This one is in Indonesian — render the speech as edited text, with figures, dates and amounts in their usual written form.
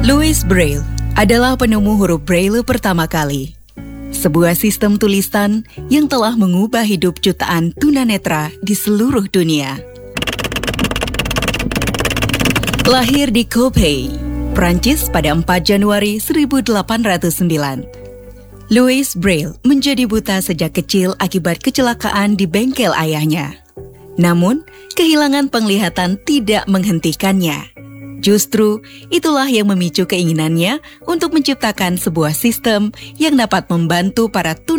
Louis Braille adalah penemu huruf Braille pertama kali. Sebuah sistem tulisan yang telah mengubah hidup jutaan tunanetra di seluruh dunia. Lahir di Corbeil, Prancis pada 4 Januari 1809. Louis Braille menjadi buta sejak kecil akibat kecelakaan di bengkel ayahnya. Namun, kehilangan penglihatan tidak menghentikannya. Justru itulah yang memicu keinginannya untuk menciptakan sebuah sistem yang dapat membantu para tunanetra